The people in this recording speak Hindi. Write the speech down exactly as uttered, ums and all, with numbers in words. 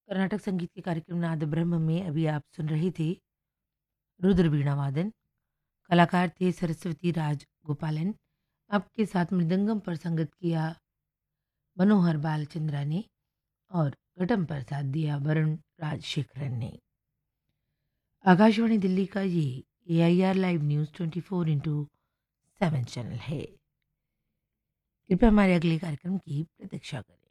कर्नाटक संगीत के कार्यक्रम नाद ब्रह्म में अभी आप सुन रहे थे रुद्र वीणा वादन। कलाकार थे सरस्वती राज गोपालन। आपके साथ मृदंगम पर संगत किया मनोहर बालचंद्रा ने और घटम पर साथ दिया वरुण राजशेखरन ने। आकाशवाणी दिल्ली का ये ए I R live news twenty four into seven channel है। कृपया हमारे अगले कार्यक्रम की प्रतीक्षा करें।